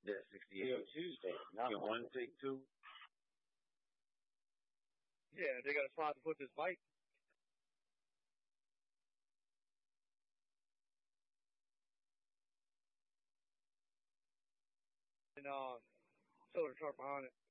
Yeah, 68. Tuesday. Not one, take two. Yeah, they got a spot to put this bike. And soda truck behind it.